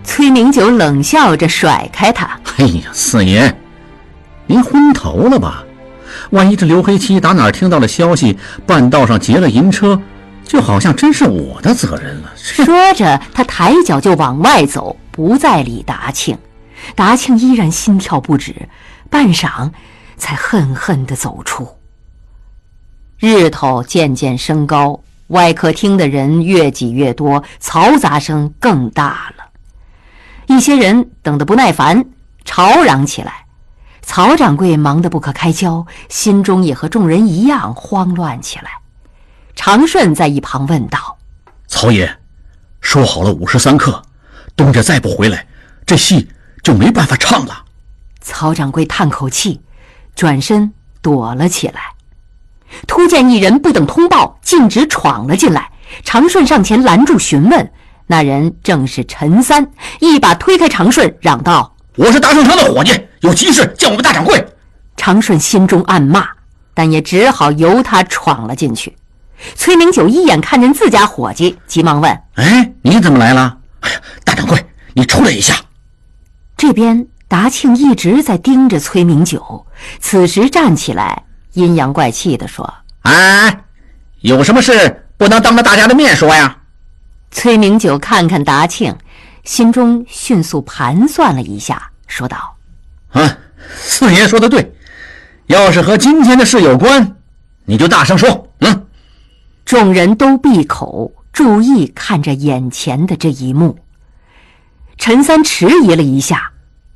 崔明九冷笑着甩开他。 哎呀，四爷，您昏头了吧？万一这刘黑七打哪儿听到了消息，半道上劫了银车，就好像真是我的责任了。 说着，他抬脚就往外走，不再理达庆。达庆依然心跳不止，半晌才恨恨地走出。日头渐渐升高，外客厅的人越挤越多，嘈杂声更大了。一些人等得不耐烦，吵嚷起来。曹掌柜忙得不可开交，心中也和众人一样慌乱起来。常顺在一旁问道： 曹爷，说好了53刻，东家再不回来，这戏就没办法唱了。 曹掌柜叹口气，转身躲了起来。突见一人不等通报，径直闯了进来。常顺上前拦住询问，那人正是陈三，一把推开常顺，嚷道： 我是大圣城的伙计，有急事叫我们大掌柜。 常顺心中暗骂，但也只好由他闯了进去。崔明九一眼看见自家伙计，急忙问： 哎，你怎么来了？哎呀，大掌柜，你出来一下。 这边达庆一直在盯着崔明九，此时站起来，阴阳怪气地说： 哎，有什么事不能当着大家的面说呀？ 崔明九看看达庆，心中迅速盘算了一下，说道： 四爷说的对，要是和今天的事有关，你就大声说。 众人都闭口，注意看着眼前的这一幕。陈三迟疑了一下：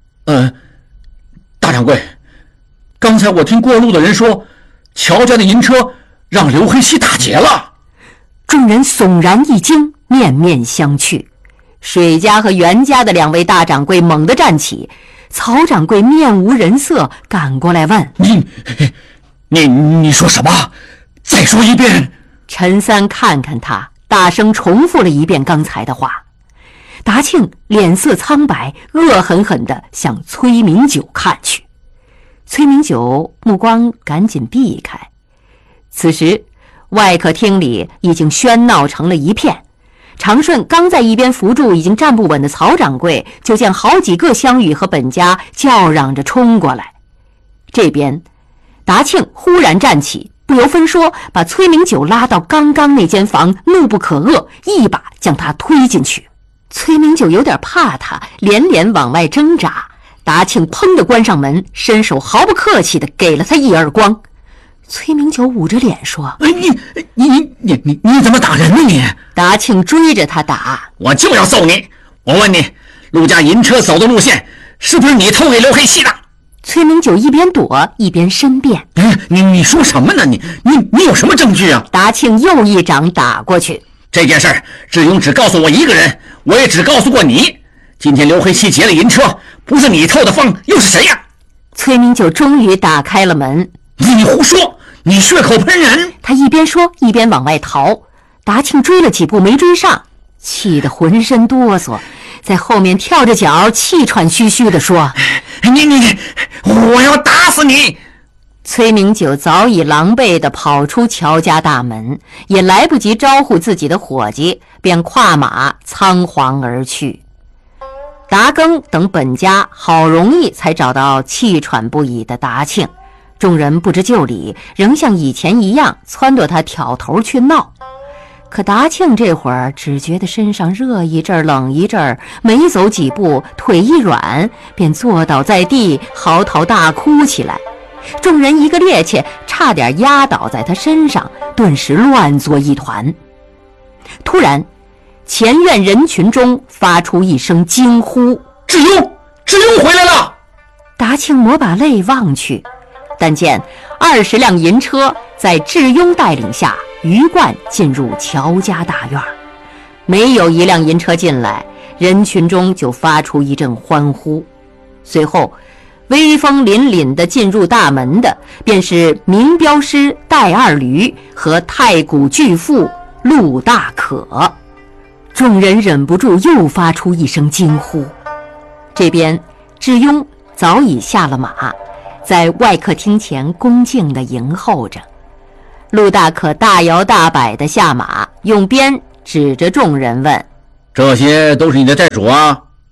大掌柜，刚才我听过路的人说，乔家的银车让刘黑七打劫了。 众人悚然一惊，面面相觑。水家和袁家的两位大掌柜猛地站起，曹掌柜面无人色，赶过来问： 你说什么？再说一遍。 陈三看看他，大声重复了一遍刚才的话。达庆脸色苍白，恶狠狠地向崔明九看去。崔明九目光赶紧避开。此时外客厅里已经喧闹成了一片。常顺刚在一边扶住已经站不稳的曹掌柜，就见好几个乡羽和本家叫嚷着冲过来。这边达庆忽然站起，不由分说把崔明九拉到刚刚那间房，怒不可遏，一把将他推进去。崔明九有点怕他，连连往外挣扎。达庆砰地关上门，伸手毫不客气地给了他一耳光。崔明九捂着脸说： 你怎么打人呢你？ 达庆追着他打： 我就要揍你！我问你，陆家银车走的路线是不是你偷给刘黑七的？ 崔明九一边躲一边申辩： 你说什么呢？你有什么证据啊？ 达庆又一掌打过去。 这件事志勇只告诉我一个人，我也只告诉过你。今天刘黑七劫了银车，不是你透的风，又是谁呀？ 崔明九终于打开了门。 你胡说！你血口喷人！ 他一边说一边往外逃。达庆追了几步没追上，气得浑身哆嗦，在后面跳着脚，气喘吁吁地说： 我要打死你！ 崔明九早已狼狈地跑出乔家大门，也来不及招呼自己的伙计，便跨马仓皇而去。达庚等本家好容易才找到气喘不已的达庆，众人不知就里，仍像以前一样撺掇他挑头去闹。可达庆这会儿只觉得身上热一阵冷一阵，没走几步，腿一软，便坐倒在地，嚎啕大哭起来。众人一个趔趄，差点压倒在他身上，顿时乱作一团。突然前院人群中发出一声惊呼： 志勇回来了！ 达庆抹把泪望去，但见20辆银车在智庸带领下鱼贯进入乔家大院。没有一辆银车进来，人群中就发出一阵欢呼。随后威风凛凛地进入大门的便是名镖师戴二驴和太古巨富陆大可。众人忍不住又发出一声惊呼。这边智庸早已下了马，在外客厅前恭敬地迎候着。陆大可大摇大摆地下马，用鞭指着众人问： 这些都是你的债主啊？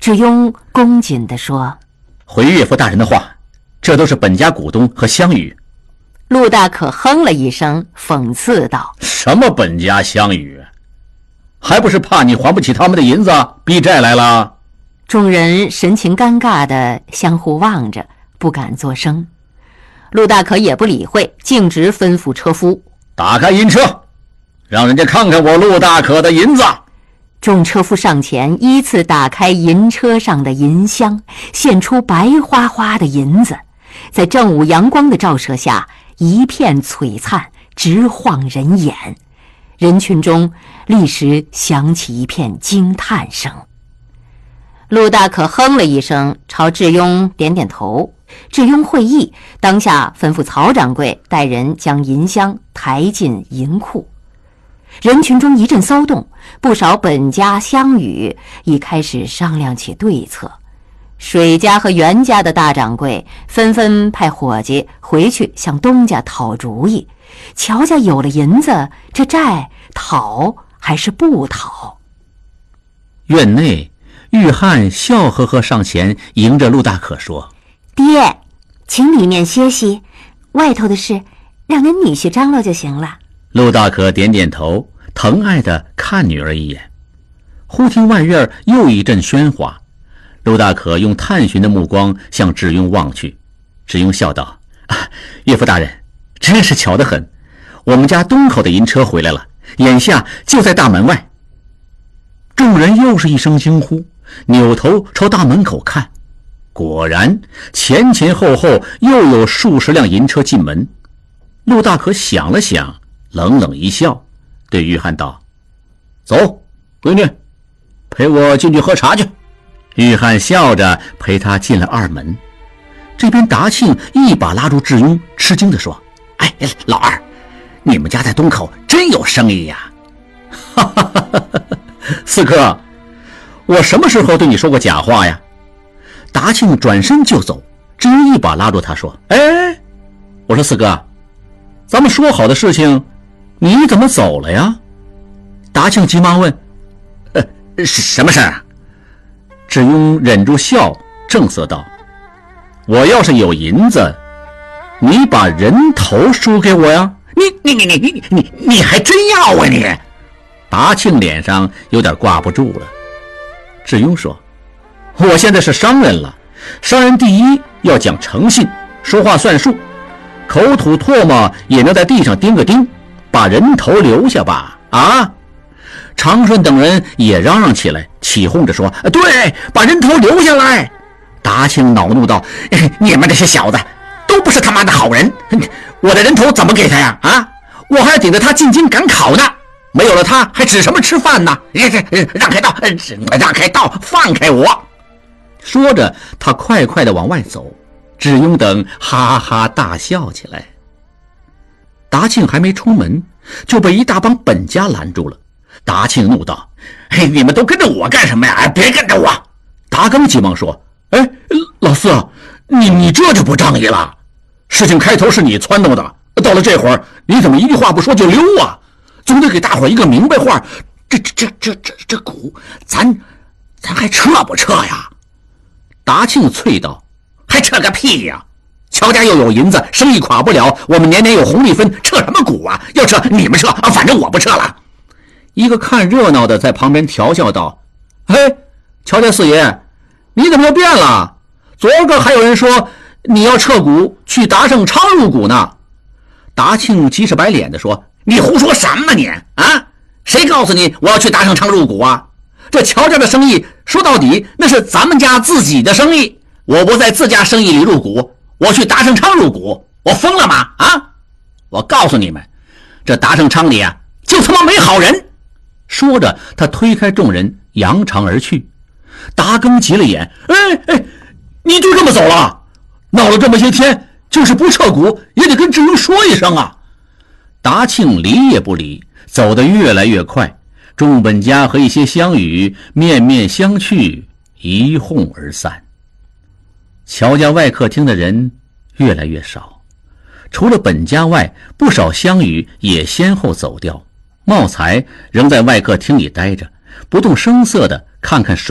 智庸恭谨地说：“ 回岳父大人的话，这都是本家股东和乡语。” 陆大可哼了一声，讽刺道：“ 什么本家乡语？还不是怕你还不起他们的银子，逼债来了？” 众人神情尴尬地相互望着，不敢作声。陆大可也不理会，径直吩咐车夫：“ 打开银车，让人家看看我陆大可的银子。” 众车夫上前依次打开银车上的银箱，现出白花花的银子，在正午阳光的照射下一片璀璨，直晃人眼。人群中立时响起一片惊叹声。陆大可哼了一声，朝智庸点点头。智庸会意，当下吩咐曹掌柜带人将银箱抬进银库。人群中一阵骚动，不少本家乡语已开始商量起对策。水家和袁家的大掌柜纷纷派伙计回去向东家讨主意，乔家有了银子，这债讨还是不讨？ 院内，玉翰笑呵呵上前迎着陆大可说：“ 爹，请里面歇息，外头的事让您女婿张罗就行了。” 陆大可点点头，疼爱地看女儿一眼。忽听外院又一阵喧哗，陆大可用探寻的目光向智庸望去。智庸笑道：“岳父大人，真是巧得很，我们家东口的银车回来了，眼下就在大门外。”众人又是一声惊呼，扭头朝大门口看，果然前前后后又有数十辆银车进门。陆大可想了想，冷冷一笑，对玉翰道：“走，闺女，陪我进去喝茶去。”玉翰笑着陪他进了二门。这边达庆一把拉住智庸，吃惊地说：“哎，老二，你们家在东口真有生意呀！”哈哈哈哈哈！四哥，我什么时候对你说过假话呀？达庆转身就走，智庸一把拉住他说：“哎，我说四哥，咱们说好的事情，你怎么走了呀？”达庆急忙问：“什么事啊？”智庸忍住笑，正色道：“我要是有银子，你把人头输给我呀？”你还真要啊你！达庆脸上有点挂不住了。智庸说：“我现在是商人了，商人第一要讲诚信，说话算数，口吐唾沫也能在地上钉个钉，把人头留下吧！”啊！长顺等人也嚷嚷起来，起哄着说：“对，把人头留下来！”达庆恼怒道：“你们这些小子都不是他妈的好人，我的人头怎么给他呀？啊，我还顶着他进京赶考呢，没有了他还指什么吃饭呢？让开道，让开道，放开我！”说着，他快快地往外走。智庸等哈哈大笑起来。达庆还没出门，就被一大帮本家拦住了。达庆怒道：“你们都跟着我干什么呀？别跟着我！”达庚急忙说：“老四，你这就不仗义了。事情开头是你撺掇的，到了这会儿，你怎么一句话不说就溜啊？总得给大伙一个明白话。这股，咱还撤不撤呀？”达庆啐道：“还撤个屁呀！乔家又有银子，生意垮不了，我们年年有红利分，撤什么股啊？要撤你们撤啊，反正我不撤了。”一个看热闹的在旁边调笑道：“乔家四爷，你怎么又变了？昨个还有人说你要撤股去达盛昌入股呢。”达庆急赤白脸的说：“你胡说什么你啊？谁告诉你我要去达盛昌入股啊？这乔家的生意说到底那是咱们家自己的生意，我不在自家生意里入股，我去达盛昌入股，我疯了吗？啊！我告诉你们，这达盛昌里啊就他妈没好人！”说着，他推开众人，扬长而去。达庚急了眼：“你就这么走了？闹了这么些天，就是不撤股，也得跟智庸说一声啊！”达庆理也不理，走得越来越快。众本家和一些乡语面面相觑，一哄而散。乔家外客厅的人越来越少，除了本家外，不少乡语也先后走掉。茂才仍在外客厅里待着，不动声色地看看水